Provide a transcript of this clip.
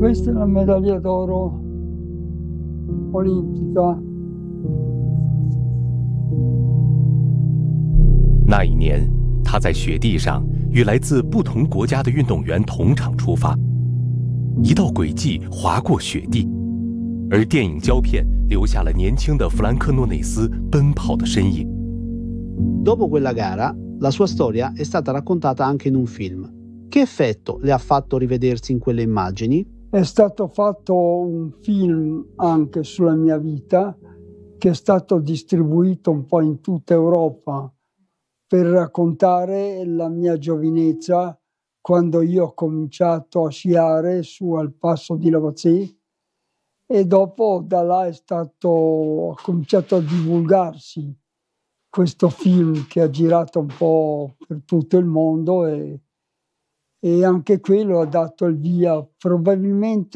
Questa è la medaglia d'oro olimpica。 那一年，他在雪地上与来自不同国家的运动员同场出发，一道轨迹划过雪地，而电影胶片留下了年轻的弗兰克诺内斯奔跑的身影。 Dopo quella gara, la sua storia è stata raccontata anche in un film. Che effetto le ha fatto rivedersi in quelle immagini? È stato fatto un film anche sulla mia vita, che è stato distribuito un po' in tutta Europa per raccontare la mia giovinezza quando io ho cominciato a sciare su al passo di Lavazzi, e dopo da là ha cominciato a divulgarsi questo film che ha girato un po' per tutto il mondo, e anche quello ha dato il via probabilmente